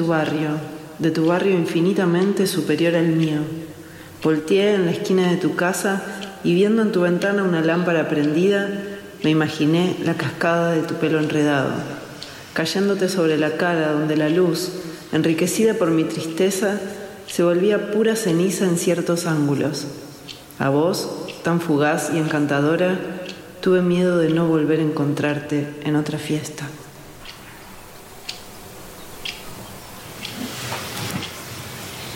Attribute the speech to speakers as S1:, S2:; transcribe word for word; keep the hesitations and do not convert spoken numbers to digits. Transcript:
S1: tu barrio, de tu barrio infinitamente superior al mío. Volteé en la esquina de tu casa y viendo en tu ventana una lámpara prendida, me imaginé la cascada de tu pelo enredado, cayéndote sobre la cara donde la luz, enriquecida por mi tristeza, se volvía pura ceniza en ciertos ángulos. A vos, tan fugaz y encantadora, tuve miedo de no volver a encontrarte en otra fiesta.